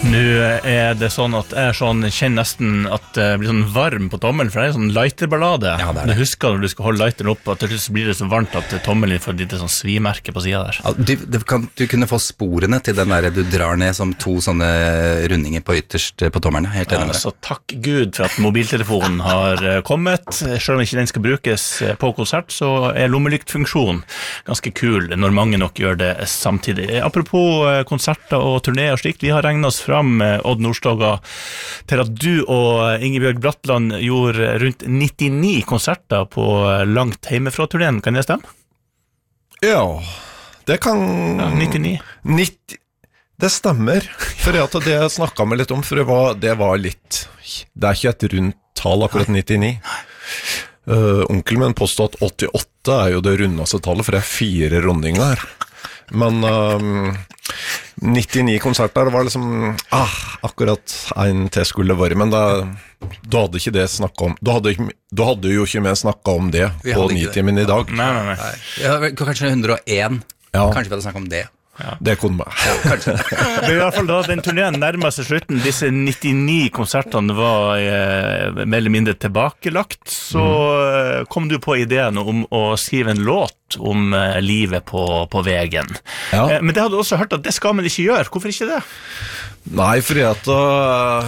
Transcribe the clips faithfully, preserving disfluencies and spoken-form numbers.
Nå er det sånn at jeg sånn, kjenner nesten at det blir sånn varm på tommelen, for det er en sånn lighterballade. Ja, det er det. Du husker når du skal holde lighteren opp, at til slutt blir det så varmt at tommelen får et lite sånn svimerke på siden der. Ja, du, du, kan, du kunne få sporene til den der du drar ned som to sånne rundinger på ytterst på tommelen. Helt enig med det. Ja, så takk Gud for at mobiltelefonen har kommet. Selv om ikke den skal brukes på konsert, så er lommelyktfunksjonen ganske kul når mange nok gjør det samtidig. Apropos konserter og turné og slikt, vi har regnet oss fram, Odd Nordstoga, til at du og Ingebjørg Bratland gjorde rundt nittini konserter på langt hjemmefra-turneen. Kan det stemme? Ja, det kan... Ja, nittini. nitti Det stemmer, for at det jeg snakket med litt om, for det var, det var litt... Det er ikke et rundt tall akkurat nittini. Uh, onkelen min påstod at åttiåtte er jo det rundeste tallet, for det er fire rundinger. Men uh, nittini konserter, det var liksom ah, akkurat en til skulle være, men da, da hadde ikke det snakket om, da hadde, da hadde jo ikke vi snakket om det på nitimen i dag. Nei, nei, nei. Nei. Ja, kanskje hundre og en, ja. Kanskje vi hadde snakket om det. Ja. Det kunne vi. Ja, kanskje. Men i hvert fall da den turneen nærmest seg slutten, disse nittini konsertene var eh, mer eller mindre tilbakelagt, så mm. kom du på ideen om å skrive en låt om eh, livet på, på vegen. Ja. Eh, men det hadde du også hørt at det skal man ikke gjøre. Hvorfor ikke det? Nei, fordi at uh,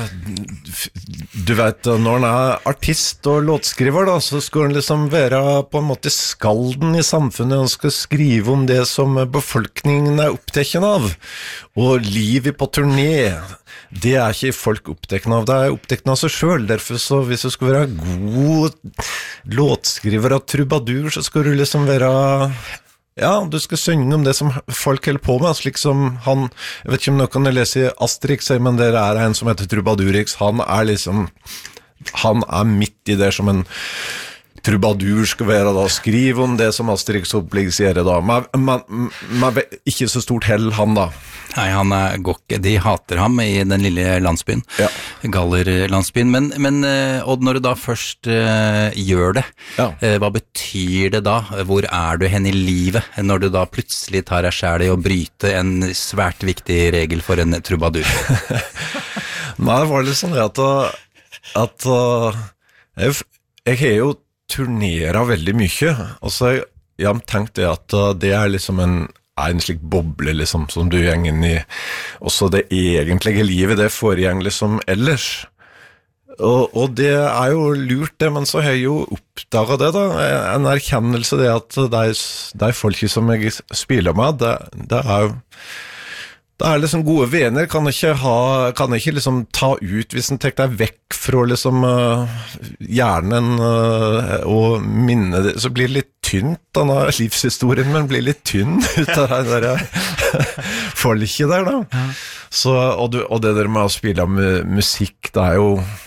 du vet, når han er artist og låtskriver da, så skal han liksom være på en måte skalden i samfunnet. Han skal skrive om det som befolkningen er opptatt av. Og livet på turné, det er ikke folk opptatt av, det er opptatt av seg selv. Derfor så, hvis du skal være god låtskriver og trubadur, så skal du liksom være... Ja, du skal synge om det som folk holder på med, slik som han, jeg vet ikke om noen kan lese Asterix, men det er en som heter Trubadurix, han er liksom, han er midt i det som en trubadur skal være da, skriv om det som Asterix oppleggs gjør da, men, men, men ikke så stort hell han da. Nei, han er gokk, de hater ham i den lille landsbyen, ja. Gallerlandsbyen, men, men Odd, når du da først uh, gjør det, ja. uh, hva betyr det da? Hvor er du hen i livet når du da plutselig tar deg selv i å bryte en svært viktig regel for en trubadur? Nei, det var litt sånn at, at uh, jeg, jeg har jo turneret veldig mye, og så har jeg tenkt det at uh, det er liksom en er en slik boble liksom, som du gjenger inn i. Også det egentlige livet, det foregår liksom ellers. Og, og det er jo lurt det, men så har jeg jo oppdaget det da, en erkjennelse det at de, de folket som jeg spiller med, det, det er jo det er liksom gode venner, kan ikke, ha, kan ikke liksom ta ut hvis en tek deg vekk fra liksom uh, hjernen uh, og minne det, så blir det litt tynt, denne livshistorien, men blir litt tynn ut av det der folket der da. Ja. Så, og, du, og det der med å spille med musikk, det er jo